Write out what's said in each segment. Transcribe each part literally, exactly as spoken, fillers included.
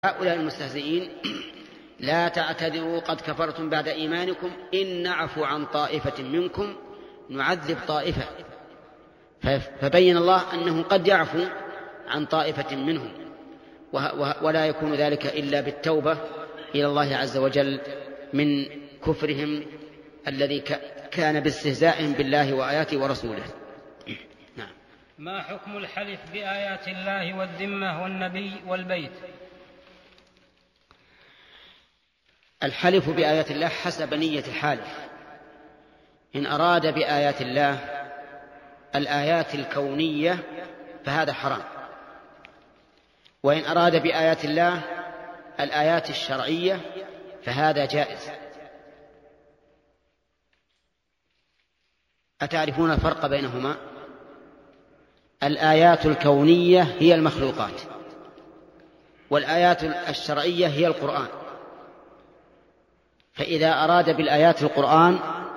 هؤلاء المستهزئين لا تعتذروا قد كفرتم بعد إيمانكم إن نعفو عن طائفة منكم نعذب طائفة. فبين الله أنه قد يعفو عن طائفة منهم، ولا يكون ذلك إلا بالتوبة إلى الله عز وجل من كفرهم الذي كان باستهزائهم بالله وآياته ورسوله. نعم. ما حكم الحلف بآيات الله والذمة والنبي والبيت؟ الحلف بآيات الله حسب نية الحالف. إن أراد بآيات الله الآيات الكونية فهذا حرام، وإن أراد بآيات الله الآيات الشرعية فهذا جائز. أتعرفون الفرق بينهما؟ الآيات الكونية هي المخلوقات، والآيات الشرعية هي القرآن. فإذا أراد بالآيات القرآن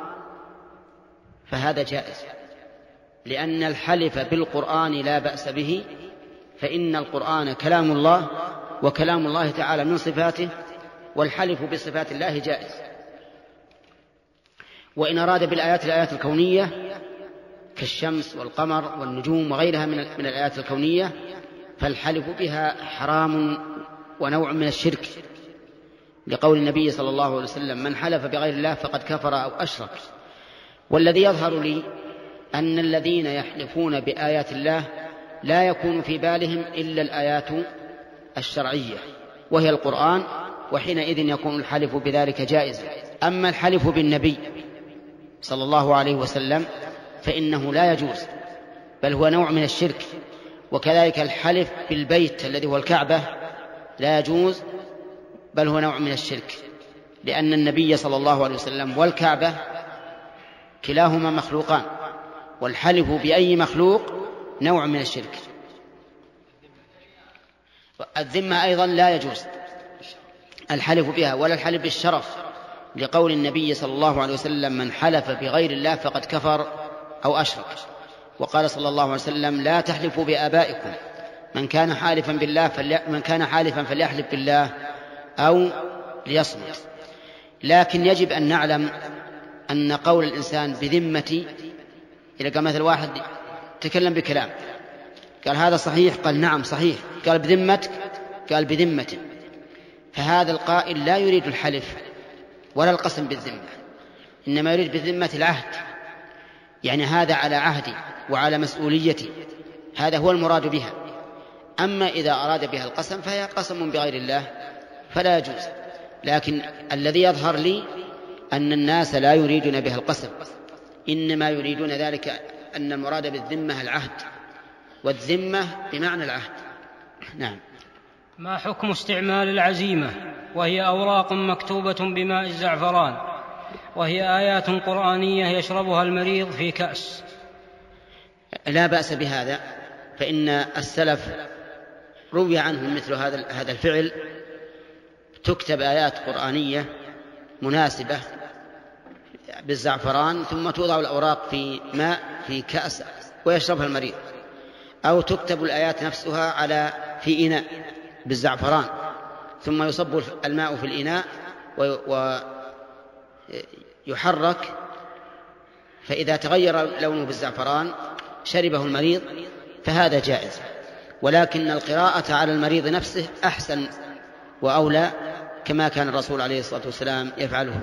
فهذا جائز، لأن الحلف بالقرآن لا بأس به، فإن القرآن كلام الله وكلام الله تعالى من صفاته، والحلف بصفات الله جائز. وإن أراد بالآيات الآيات الكونية كالشمس والقمر والنجوم وغيرها من من الآيات الكونية فالحلف بها حرام ونوع من الشرك، لقول النبي صلى الله عليه وسلم: من حلف بغير الله فقد كفر أو أشرك. والذي يظهر لي أن الذين يحلفون بآيات الله لا يكون في بالهم إلا الآيات الشرعية وهي القرآن، وحينئذ يكون الحلف بذلك جائزا. أما الحلف بالنبي صلى الله عليه وسلم فإنه لا يجوز، بل هو نوع من الشرك. وكذلك الحلف بالبيت الذي هو الكعبة لا يجوز، بل هو نوع من الشرك، لأن النبي صلى الله عليه وسلم والكعبة كلاهما مخلوقان، والحلف بأي مخلوق نوع من الشرك. الذمة أيضا لا يجوز الحلف بها، ولا الحلف بالشرف، لقول النبي صلى الله عليه وسلم: من حلف بغير الله فقد كفر أو أشرك. وقال صلى الله عليه وسلم: لا تحلفوا بآبائكم، من كان حالفا بالله فلي... من كان حالفا فليحلف بالله أو ليصمت. لكن يجب أن نعلم أن قول الإنسان بذمتي، إذا قال مثل واحد تكلم بكلام قال هذا صحيح، قال نعم صحيح، قال بذمتك، قال بذمتي، فهذا القائل لا يريد الحلف ولا القسم بالذمة، إنما يريد بذمة العهد، يعني هذا على عهدي وعلى مسؤوليتي، هذا هو المراد بها. أما إذا أراد بها القسم فهي قسم بغير الله فلا يجوز. لكن الذي يظهر لي أن الناس لا يريدون بها القسم، إنما يريدون ذلك أن المراد بالذمة العهد، والذمة بمعنى العهد. نعم. ما حكم استعمال العزيمة وهي أوراق مكتوبة بماء الزعفران، وهي آيات قرآنية يشربها المريض في كأس؟ لا بأس بهذا، فإن السلف روي عنهم مثل هذا هذا الفعل، تكتب آيات قرآنية مناسبة بالزعفران ثم توضع الأوراق في ماء في كأس ويشربها المريض، أو تكتب الآيات نفسها على في إناء بالزعفران ثم يصب الماء في الإناء ويحرك، فإذا تغير لونه بالزعفران شربه المريض فهذا جائز. ولكن القراءة على المريض نفسه أحسن وأولى، كما كان الرسول عليه الصلاة والسلام يفعله.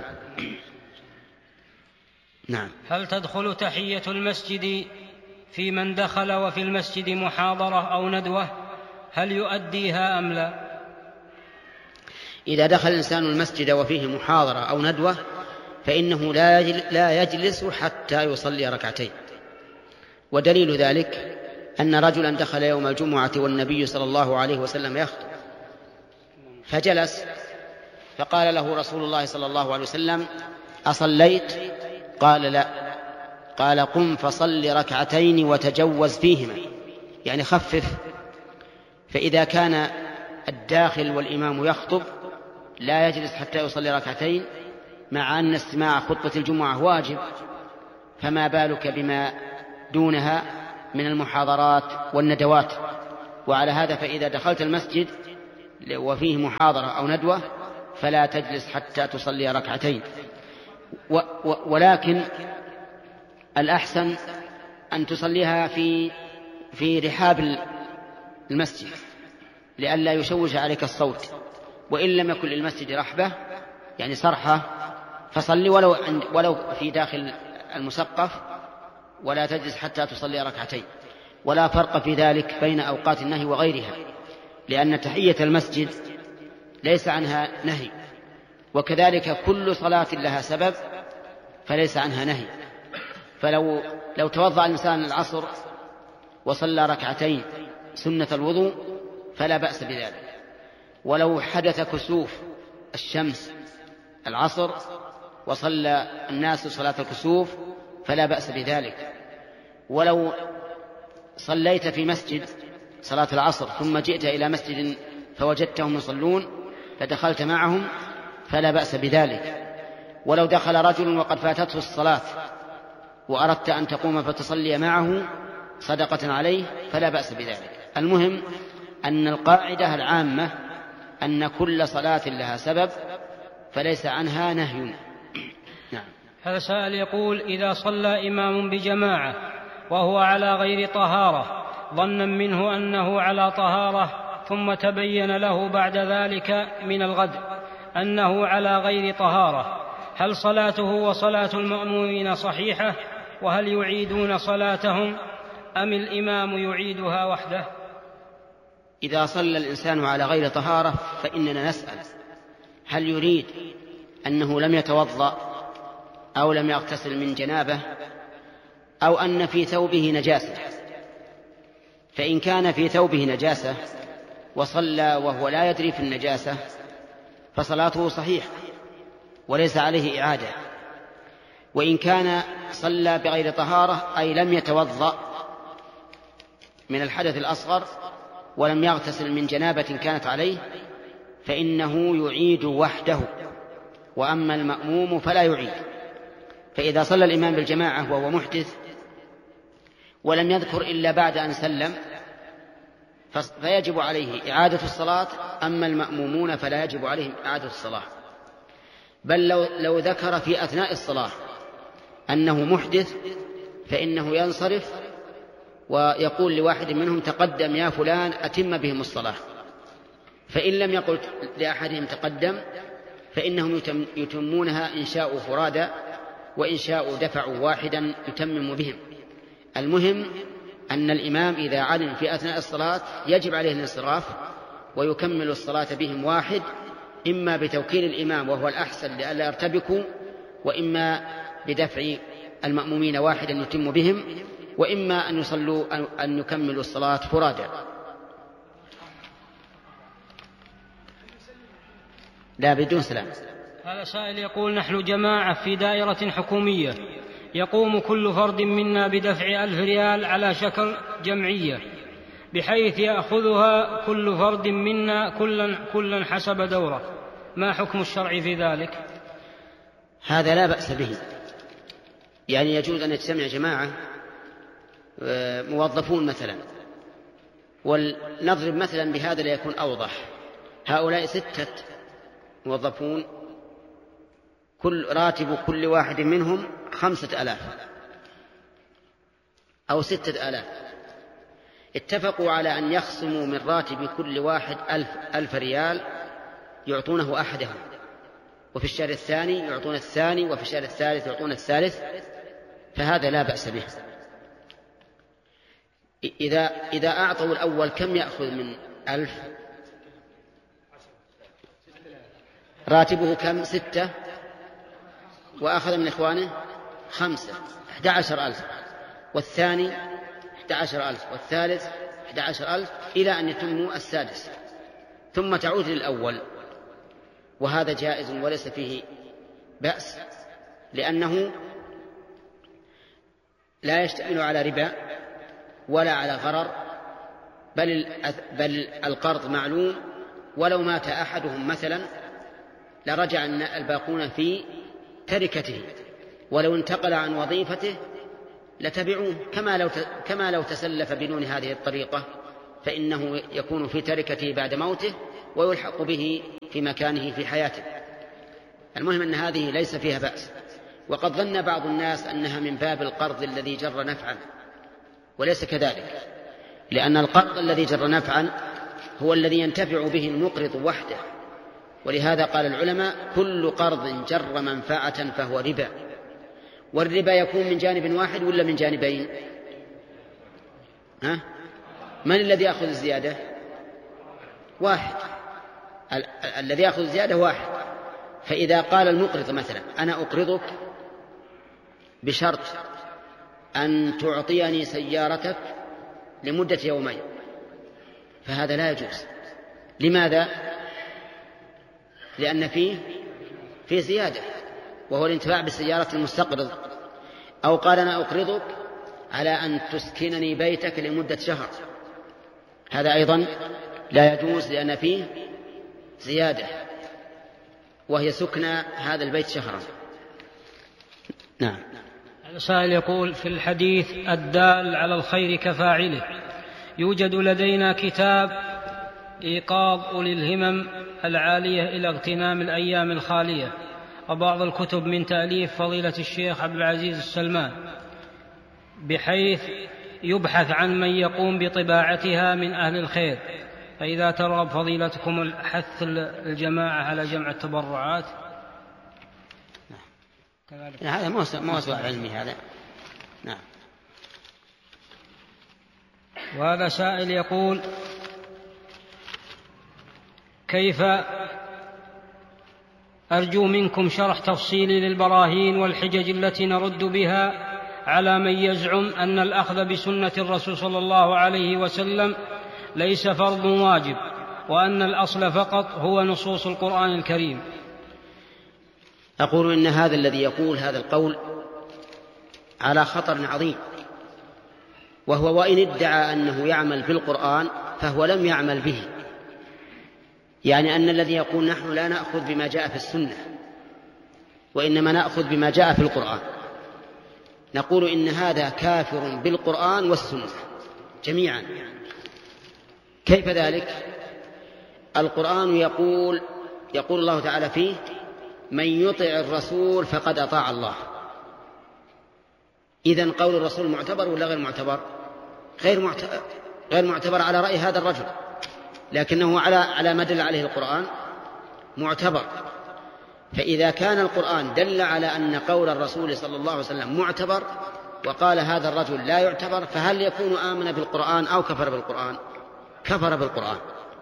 نعم. هل تدخل تحية المسجد في من دخل وفي المسجد محاضرة أو ندوة؟ هل يؤديها أم لا؟ إذا دخل الإنسان المسجد وفيه محاضرة أو ندوة فإنه لا يجلس حتى يصلي ركعتين. ودليل ذلك أن رجلا دخل يوم الجمعة والنبي صلى الله عليه وسلم يخطب فجلس، فقال له رسول الله صلى الله عليه وسلم: أصليت؟ قال: لا. قال: قم فصل ركعتين وتجوز فيهما، يعني خفف. فإذا كان الداخل والإمام يخطب لا يجلس حتى يصلي ركعتين، مع أن استماع خطبة الجمعة واجب، فما بالك بما دونها من المحاضرات والندوات؟ وعلى هذا فإذا دخلت المسجد وفيه محاضرة أو ندوة فلا تجلس حتى تصلي ركعتين. و و ولكن الأحسن أن تصليها في في رحاب المسجد لئلا يشوش عليك الصوت، وإن لم يكن للمسجد رحبة يعني صرحة فصلي ولو, ولو في داخل المسقف، ولا تجلس حتى تصلي ركعتين. ولا فرق في ذلك بين أوقات النهي وغيرها، لأن تحية المسجد ليس عنها نهي، وكذلك كل صلاة لها سبب فليس عنها نهي. فلو لو توضأ الإنسان العصر وصلى ركعتين سنة الوضوء فلا بأس بذلك، ولو حدث كسوف الشمس العصر وصلى الناس صلاة الكسوف فلا بأس بذلك. ولو صليت في مسجد صلاة العصر ثم جئت إلى مسجد فوجدتهم يصلون فدخلت معهم فلا بأس بذلك. ولو دخل رجل وقد فاتته الصلاة وأردت أن تقوم فتصلي معه صدقة عليه فلا بأس بذلك. المهم أن القاعدة العامة أن كل صلاة لها سبب فليس عنها نهي. نعم. هذا سائل يقول: إذا صلى إمام بجماعة وهو على غير طهارة ظنا منه أنه على طهارة ثم تبين له بعد ذلك من الغد أنه على غير طهارة، هل صلاته وصلاة المأمومين صحيحة؟ وهل يعيدون صلاتهم أم الإمام يعيدها وحده؟ إذا صلى الإنسان على غير طهارة فإننا نسأل هل يريد أنه لم يتوضأ أو لم يغتسل من جنابه أو أن في ثوبه نجاسة. فإن كان في ثوبه نجاسة وصلى وهو لا يدري في النجاسة فصلاته صحيحة وليس عليه إعادة. وإن كان صلى بغير طهارة أي لم يتوضأ من الحدث الأصغر ولم يغتسل من جنابة كانت عليه فإنه يعيد وحده، وأما المأموم فلا يعيد. فإذا صلى الإمام بالجماعة وهو محدث ولم يذكر إلا بعد أن سلم فيجب عليه إعادة الصلاة، أما المأمومون فلا يجب عليهم إعادة الصلاة. بل لو, لو ذكر في أثناء الصلاة أنه محدث فإنه ينصرف ويقول لواحد منهم: تقدم يا فلان أتم بهم الصلاة. فإن لم يقل لأحدهم تقدم فإنهم يتمونها إن شاءوا فرادا وإن شاءوا دفعوا واحدا يتمم بهم. المهم أن الإمام إذا علم في أثناء الصلاة يجب عليه الانصراف ويكمل الصلاة بهم واحد، إما بتوكيل الإمام وهو الأحسن لئلا يرتبكوا، وإما بدفع المأمومين واحدا يتم بهم، وإما أن يصلوا أن يكملوا الصلاة فرادا. لا بدون سلام. هذا سائل يقول: نحن جماعة في دائرة حكومية يقوم كل فرد منا بدفع ألف ريال على شكل جمعية بحيث يأخذها كل فرد منا كلا, كلا حسب دوره، ما حكم الشرع في ذلك؟ هذا لا بأس به، يعني يجوز أن يجتمع جماعة موظفون مثلا، ولنضرب مثلا بهذا ليكون أوضح. هؤلاء ستة موظفون كل راتب كل واحد منهم خمسة آلاف أو ستة آلاف، اتفقوا على أن يخصموا من راتب كل واحد ألف, ألف ريال يعطونه أحدهم، وفي الشهر الثاني يعطون الثاني، وفي الشهر الثالث يعطون الثالث، فهذا لا بأس به. إذا, إذا أعطوا الأول كم يأخذ من ألف؟ راتبه كم؟ ستة، وأخذ من إخوانه خمسة، أحد عشر ألف، والثاني أحد عشر ألف، والثالث أحد عشر ألف، إلى أن يتموا السادس، ثم تعود للأول. وهذا جائز وليس فيه بأس، لأنه لا يشتمل على ربا ولا على غرر، بل, بل القرض معلوم، ولو مات أحدهم مثلا لرجع الباقون في تركته، ولو انتقل عن وظيفته لتبعوه، كما لو كما لو تسلف بدون هذه الطريقة فإنه يكون في تركته بعد موته ويلحق به في مكانه في حياته. المهم أن هذه ليس فيها بأس. وقد ظن بعض الناس أنها من باب القرض الذي جر نفعا، وليس كذلك، لأن القرض الذي جر نفعا هو الذي ينتفع به المقرض وحده. ولهذا قال العلماء: كل قرض جر منفعة فهو ربا. والربا يكون من جانب واحد ولا من جانبين؟ ها؟ من الذي يأخذ الزيادة؟ واحد. ال- الذي يأخذ الزيادة واحد. فإذا قال المقرض مثلا: أنا أقرضك بشرط أن تعطيني سيارتك لمدة يومين، فهذا لا يجوز. لماذا؟ لأن فيه في زيادة، وهو الانتفاع بالسيارة المستقرض. أو قال: أنا أقرضك على أن تسكنني بيتك لمدة شهر، هذا أيضا لا يجوز، لأن فيه زيادة، وهي سكن هذا البيت شهرا. نعم. السائل يقول: في الحديث الدال على الخير كفاعله، يوجد لدينا كتاب إيقاظ أولي الهمم العالية إلى اغتنام الأيام الخالية، وبعض الكتب من تأليف فضيلة الشيخ عبد العزيز السلمان، بحيث يبحث عن من يقوم بطباعتها من أهل الخير، فإذا ترغب فضيلتكم الحث الجماعة على جمع التبرعات. كذلك. هذا مو سؤال علمي هذا. نعم. وهذا سائل يقول: كيف أرجو منكم شرح تفصيلي للبراهين والحجج التي نرد بها على من يزعم أن الأخذ بسنة الرسول صلى الله عليه وسلم ليس فرض واجب، وأن الأصل فقط هو نصوص القرآن الكريم. أقول إن هذا الذي يقول هذا القول على خطر عظيم، وهو وإن ادعى أنه يعمل بالقرآن فهو لم يعمل به. يعني أن الذي يقول نحن لا نأخذ بما جاء في السنة، وإنما نأخذ بما جاء في القرآن، نقول إن هذا كافر بالقرآن والسنة جميعا. كيف ذلك؟ القرآن يقول يقول الله تعالى فيه: من يطع الرسول فقد أطاع الله. إذن قول الرسول معتبر ولا غير معتبر؟ غير معتبر, غير معتبر على رأي هذا الرجل، لكنه على على ما دل عليه القرآن معتبر. فإذا كان القرآن دل على أن قول الرسول صلى الله عليه وسلم معتبر، وقال هذا الرجل لا يعتبر، فهل يكون آمن بالقرآن أو كفر بالقرآن؟ كفر بالقرآن.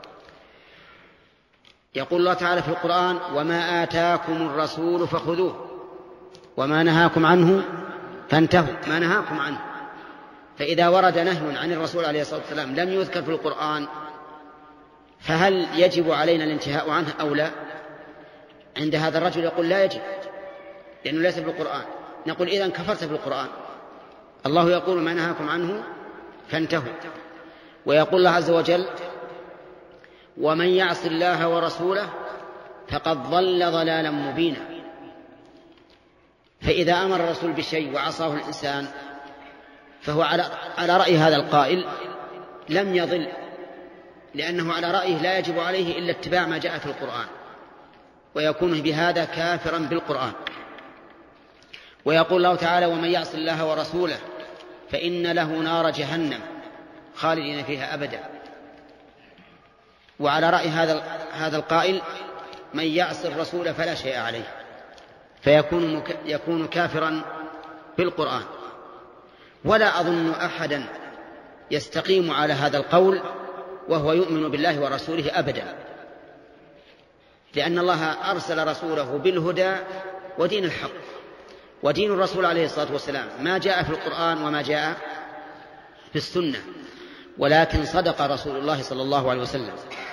يقول الله تعالى في القرآن: وما آتاكم الرسول فخذوه وما نهاكم عنه فانتهوا. ما نهاكم عنه. فإذا ورد نهي عن الرسول عليه الصلاة والسلام لم يذكر في القرآن، فهل يجب علينا الانتهاء عنه أو لا؟ عند هذا الرجل يقول لا يجب، لأنه ليس بالقرآن. نقول: إذن كفرت بالقرآن. الله يقول: ما نهاكم عنه فانتهوا. ويقول الله عز وجل: ومن يعص الله ورسوله فقد ضل ضلالا مبينا. فإذا أمر الرسول بشيء وعصاه الإنسان فهو على على رأي هذا القائل لم يضل، لأنه على رأيه لا يجب عليه إلا اتباع ما جاء في القرآن، ويكون بهذا كافرا بالقرآن. ويقول الله تعالى: ومن يعص الله ورسوله فإن له نار جهنم خالدين فيها أبدا. وعلى رأي هذا هذا القائل: من يعص الرسول فلا شيء عليه، فيكون يكون كافرا بالقرآن. ولا أظن أحدا يستقيم على هذا القول وهو يؤمن بالله ورسوله أبدا، لأن الله أرسل رسوله بالهدى ودين الحق، ودين الرسول عليه الصلاة والسلام ما جاء في القرآن وما جاء في السنة. ولكن صدق رسول الله صلى الله عليه وسلم،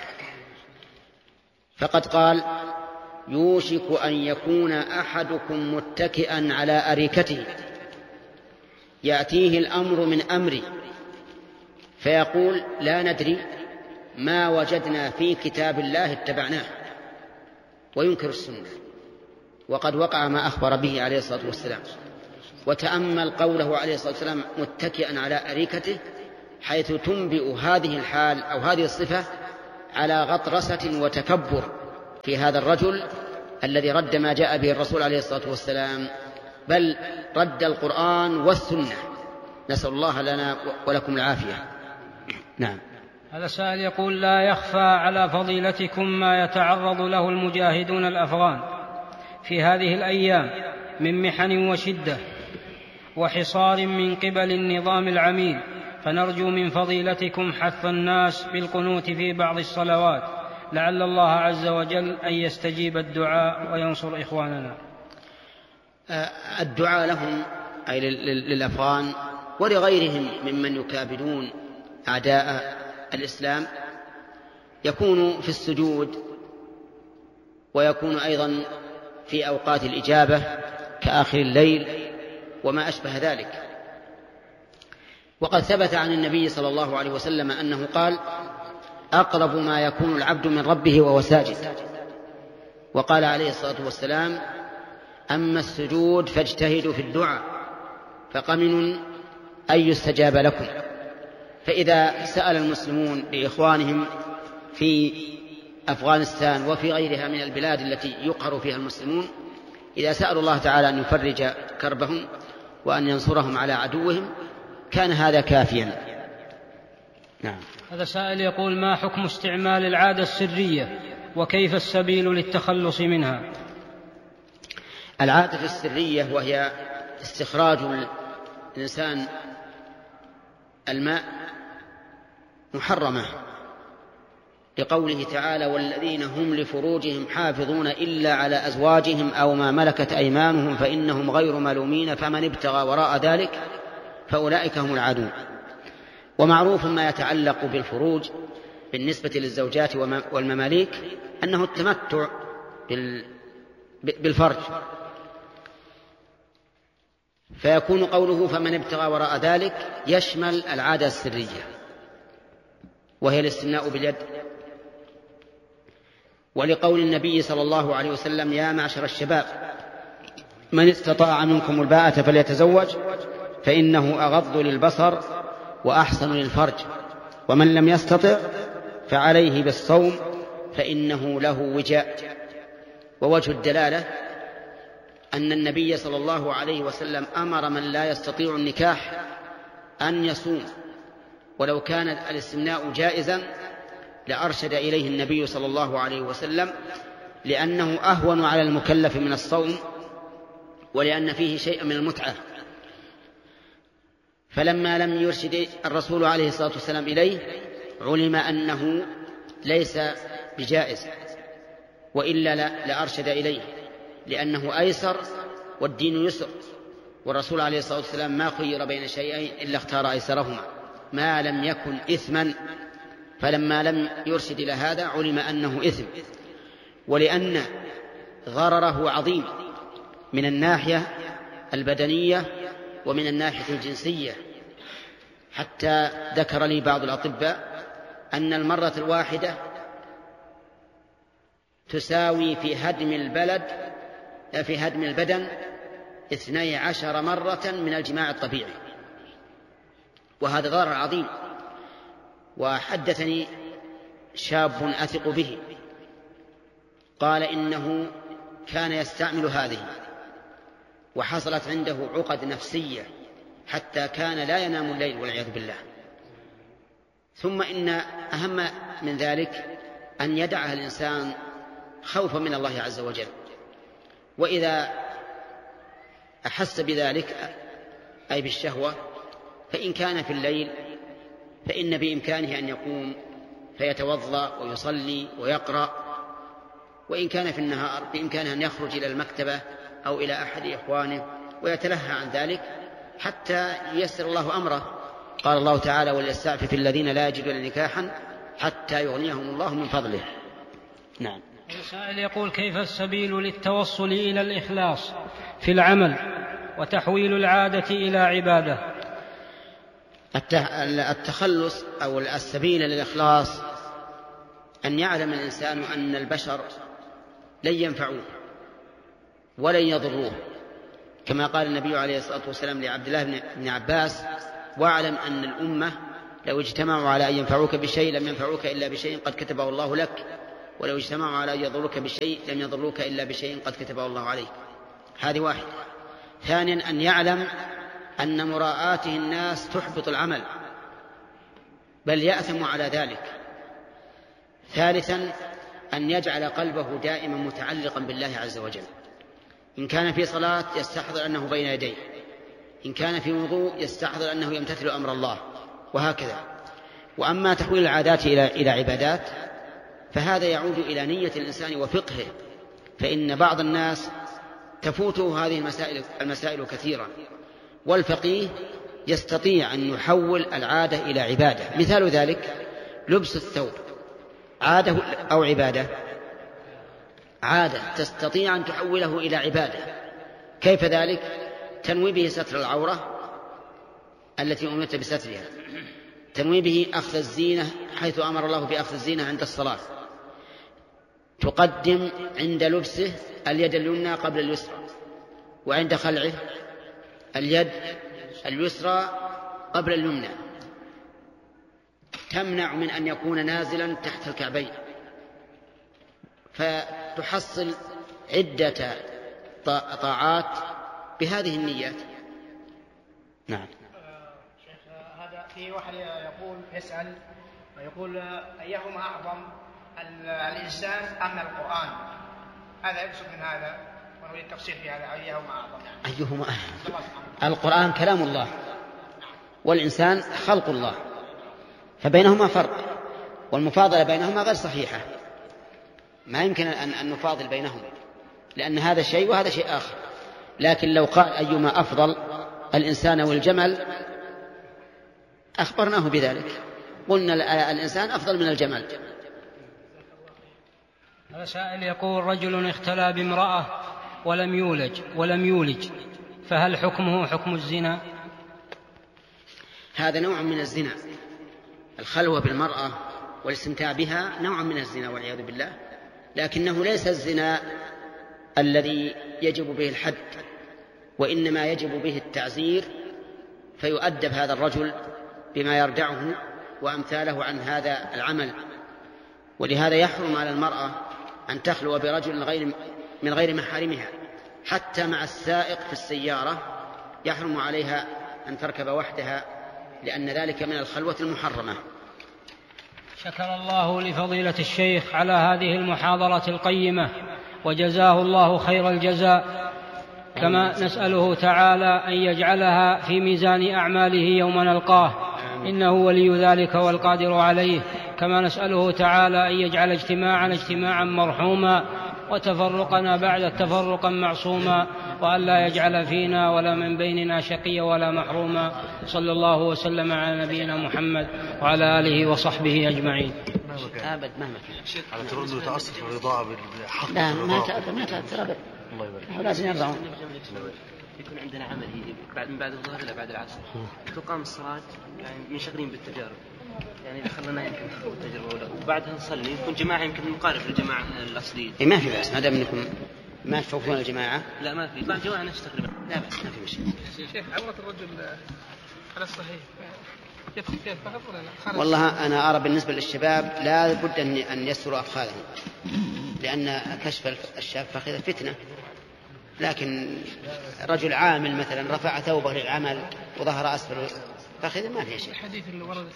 فقد قال: يوشك أن يكون أحدكم متكئا على أريكته يأتيه الأمر من أمري فيقول: لا ندري ما وجدنا في كتاب الله اتبعناه، وينكر السنة. وقد وقع ما أخبر به عليه الصلاة والسلام. وتأمل قوله عليه الصلاة والسلام: متكئا على أريكته، حيث تنبئ هذه الحال أو هذه الصفة على غطرسة وتكبر في هذا الرجل الذي رد ما جاء به الرسول عليه الصلاة والسلام، بل رد القرآن والسنة. نسأل الله لنا ولكم العافية. نعم. هذا سائل يقول: لا يخفى على فضيلتكم ما يتعرض له المجاهدون الأفغان في هذه الأيام من محن وشدة وحصار من قبل النظام العميل، فنرجو من فضيلتكم حث الناس بالقنوت في بعض الصلوات، لعل الله عز وجل أن يستجيب الدعاء وينصر إخواننا. الدعاء لهم أي للأفغان ولغيرهم ممن يكابدون أعداء الإسلام يكون في السجود، ويكون أيضا في أوقات الإجابة كآخر الليل وما أشبه ذلك. وقد ثبت عن النبي صلى الله عليه وسلم أنه قال: أقرب ما يكون العبد من ربه وهو ساجد. وقال عليه الصلاة والسلام: أما السجود فاجتهدوا في الدعاء فقمن أن يستجاب لكم. فإذا سأل المسلمون لإخوانهم في أفغانستان وفي غيرها من البلاد التي يقهر فيها المسلمون، إذا سألوا الله تعالى أن يفرج كربهم وأن ينصرهم على عدوهم كان هذا كافيا. نعم. هذا سائل يقول: ما حكم استعمال العادة السرية وكيف السبيل للتخلص منها؟ العادة السرية وهي استخراج الإنسان الماء محرمة، لقوله تعالى: والذين هم لفروجهم حافظون إلا على أزواجهم أو ما ملكت أيمانهم فإنهم غير ملومين فمن ابتغى وراء ذلك فأولئك هم العادون. ومعروف ما يتعلق بالفروج بالنسبة للزوجات والمماليك أنه التمتع بالفرج، فيكون قوله فمن ابتغى وراء ذلك يشمل العادة السرية وهي الاستمناء باليد. ولقول النبي صلى الله عليه وسلم: يا معشر الشباب من استطاع منكم الباءة فليتزوج فإنه أغض للبصر وأحسن للفرج، ومن لم يستطع فعليه بالصوم فإنه له وجاء. ووجه الدلالة أن النبي صلى الله عليه وسلم أمر من لا يستطيع النكاح أن يصوم، ولو كان الاستمناء جائزا لأرشد إليه النبي صلى الله عليه وسلم، لأنه أهون على المكلف من الصوم ولأن فيه شيء من المتعة. فلما لم يرشد الرسول عليه الصلاة والسلام إليه علم أنه ليس بجائز، وإلا لأرشد إليه، لأنه أيسر والدين يسر، والرسول عليه الصلاة والسلام ما خير بين شيئين إلا اختار أيسرهما ما لم يكن إثما. فلما لم يرشد إلى هذا علم أنه إثم، ولأن ضرره عظيم من الناحية البدنية ومن الناحية الجنسية، حتى ذكر لي بعض الأطباء أن المرة الواحدة تساوي في هدم البلد في هدم البدن اثني عشر مرة من الجماع الطبيعي، وهذا ضرر عظيم. وحدثني شاب أثق به قال إنه كان يستعمل هذه وحصلت عنده عقد نفسية حتى كان لا ينام الليل والعياذ بالله. ثم إن أهم من ذلك أن يدعها الإنسان خوفا من الله عز وجل، وإذا أحس بذلك أي بالشهوة فإن كان في الليل فإن بإمكانه أن يقوم فيتوضأ ويصلي ويقرأ، وإن كان في النهار بإمكانه أن يخرج إلى المكتبة أو إلى أحد إخوانه ويتلهى عن ذلك حتى ييسر الله أمره. قال الله تعالى: وليستعفف الذين لا يجدون نكاحا حتى يغنيهم الله من فضله. نعم. السائل يقول: كيف السبيل للتوصل إلى الإخلاص في العمل وتحويل العادة إلى عبادة؟ التخلص أو السبيل للإخلاص أن يعلم الإنسان أن البشر لن ينفعوه ولن يضروه، كما قال النبي عليه الصلاة والسلام لعبد الله بن عباس: واعلم أن الأمة لو اجتمعوا على أن ينفعوك بشيء لم ينفعوك إلا بشيء قد كتبه الله لك، ولو اجتمعوا على أن يضروك بشيء لم يضروك إلا بشيء قد كتبه الله عليك. هذه واحدة. ثانيا أن يعلم أن مراءاته الناس تحبط العمل، بل يأثم على ذلك. ثالثا أن يجعل قلبه دائما متعلقا بالله عز وجل، إن كان في صلاة يستحضر أنه بين يديه، إن كان في وضوء يستحضر أنه يمتثل أمر الله، وهكذا. وأما تحويل العادات إلى إلى عبادات فهذا يعود إلى نية الإنسان وفقهه، فإن بعض الناس تفوته هذه المسائل, المسائل كثيرا، والفقيه يستطيع أن يحول العادة إلى عبادة. مثال ذلك لبس الثوب، عادة أو عبادة؟ عادة، تستطيع أن تحوله إلى عبادة. كيف ذلك؟ تنوي به ستر العورة التي أمرت بسترها، تنوي به أخذ الزينة حيث أمر الله بأخذ الزينة عند الصلاة، تقدم عند لبسه اليد اليمنى قبل اليسرى، وعند خلعه اليد اليسرى قبل اليمنى، تمنع من أن يكون نازلا تحت الكعبين، فتحصل عدة طاعات بهذه النيات. نعم. شيخ هذا في واحد يقول يسأل ويقول أيهما أعظم الإنسان أم القرآن؟ هذا يقصد من هذا ونريد التفسير في هذا، أيهما أعظم يعني. أيهما أعظم؟ القرآن كلام الله والإنسان خلق الله، فبينهما فرق، والمفاضلة بينهما غير صحيحة، ما يمكن أن نفاضل بينهما، لأن هذا شيء وهذا شيء آخر. لكن لو قال أيما أفضل الإنسان والجمل أخبرناه بذلك، قلنا الإنسان أفضل من الجمل. هذا سائل يقول رجل اختلى بامرأة ولم يولج ولم يولج فهل حكمه حكم الزنا؟ هذا نوع من الزنا، الخلوة بالمرأة والاستمتاع بها نوع من الزنا والعياذ بالله، لكنه ليس الزنا الذي يجب به الحد، وإنما يجب به التعزير، فيؤدب هذا الرجل بما يردعه وأمثاله عن هذا العمل. ولهذا يحرم على المرأة أن تخلو برجل غير من غير محارمها، حتى مع السائق في السيارة يحرم عليها أن تركب وحدها، لأن ذلك من الخلوة المحرمة. شكر الله لفضيلة الشيخ على هذه المحاضرة القيمة، وجزاه الله خير الجزاء، كما نسأله تعالى أن يجعلها في ميزان أعماله يوم نلقاه، إنه ولي ذلك والقادر عليه. كما نسأله تعالى أن يجعل اجتماعنا اجتماعا مرحوما، وتفرقنا بعد تفرقا معصوما، وأن لا يجعل فينا ولا من بيننا شقيا ولا محروما. صلى الله وسلم على نبينا محمد وعلى آله وصحبه أجمعين. أبد مهما كان. على ترد وتأثر في الرضاعة بالحق. لا ما تأثر ما تأثر أبد. الله يبارك. لازم يرضعون. يكون عندنا عمل بعد من بعد الظهر إلى بعد العصر، تقام الصلاة يعني منشغلين بالتجارب، يعني دخلنا يمكن التجربة أولى وبعدها نصلي، يكون جماعة يمكن مقارب للجماعة الأصلية. إيه ما في بأس، ما دام أنكم ما تفوتون الجماعة. لا ما في، بعض جماعة نفس تقريبا. لا بأس ما في مشكلة. شيخ عورة الرجل على الصحيح كيف كيف فقط ولا لا؟ والله أنا أرى بالنسبة للشباب لا بد أن أن يستروا أفخاذهم، لأن كشف الشاب فخذ فتنة. لكن رجل عامل مثلا رفع ثوبه للعمل وظهر أسفل فخذ ما فيها شيء. الحديث اللي ورد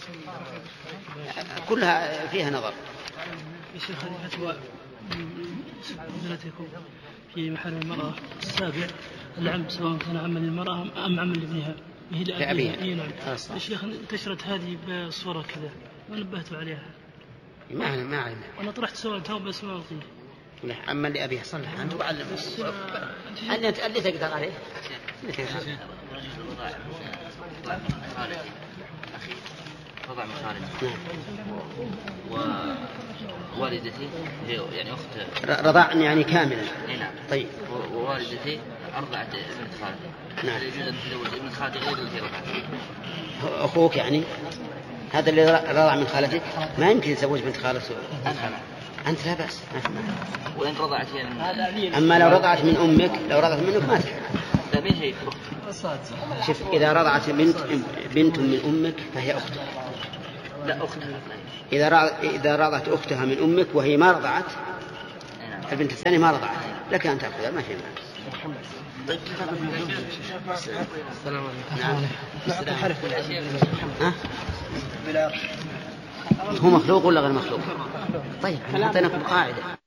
كلها فيها نظر. يصير هذه فتوى حضرتكم في محل المرأة السابع العم، سواء كان عمل للمرأة أم عمل لابنها هي لأبيها. إيه نعم. الشيخ انتشرت هذه بصورة كذا ونبهت عليها. ما ما علمنا. وأنا طرحت سؤال توبة بس ما أعطيه. لا عمل لأبيها صلح أنت وعلم. اللي اللي تقدر عليه. وضع من خارج. ووالدتي هي يعني أخت رضاع يعني كاملا. نعم. طيب. ووالدتي أرضعت ابنة خالتي. نعم. يجوز أن تزوج ابنة خالتي غير التي رضعت. أخوك يعني هذا اللي رضع من خالتك ما يمكن يتزوج بنت خالته. أنت لا بأس. وإن رضعت يعني. أما لو رضعت من أمك لو رضعت منك ما تحب. لا مين هي؟ شوف إذا رضعت بنت بنت من أمك فهي أختك. لا أختها. إذا إذا رضعت أختها من أمك وهي ما رضعت، البنت الثانية ما رضعت، لك أن تأخذها ما في مانع. طيب كيف هذا من السلام عليكم. هو مخلوق ولا غير مخلوق؟ طيب احنا حطينا في القاعدة.